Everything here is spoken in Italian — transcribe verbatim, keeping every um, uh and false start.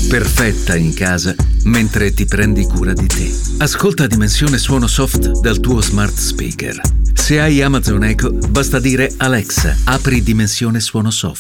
perfetta in casa mentre ti prendi cura di te. Ascolta Dimensione Suono Soft dal tuo smart speaker. Se hai Amazon Echo, basta dire Alexa, apri Dimensione Suono Soft.